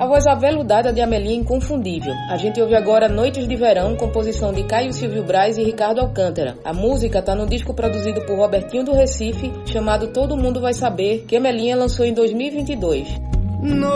A voz aveludada de Amelinha é inconfundível. A gente ouve agora Noites de Verão, composição de Caio Silvio Braz e Ricardo Alcântara. A música está no disco produzido por Robertinho do Recife, chamado Todo Mundo Vai Saber, que Amelinha lançou em 2022.